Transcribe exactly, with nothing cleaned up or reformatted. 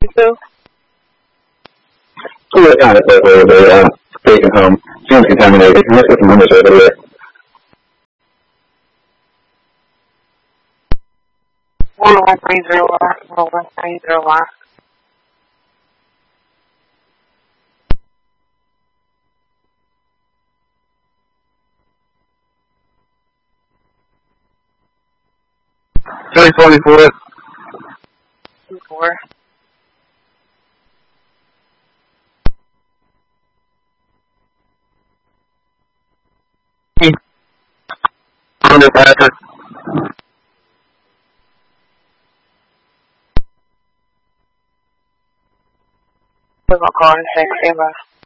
two. So what kind of stuff over there? Uh, station home seems contaminated. Let's get some numbers over there. One one three zero one. One one three zero one. Three forty four. Two four. Under Patrick. We're gonna call in six zero.